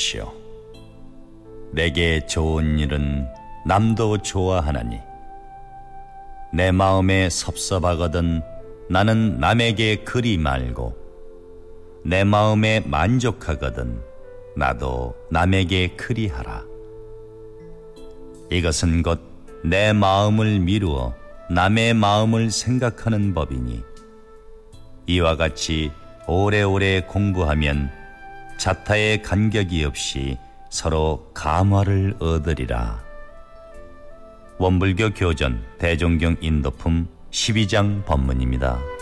하십시오. 내게 좋은 일은 남도 좋아하나니 내 마음에 섭섭하거든 나는 남에게 그리 말고 내 마음에 만족하거든 나도 남에게 그리하라. 이것은 곧 내 마음을 미루어 남의 마음을 생각하는 법이니 이와 같이 오래오래 공부하면 자타의 간격이 없이 서로 감화를 얻으리라. 원불교 교전 대종경 인도품 12장 법문입니다.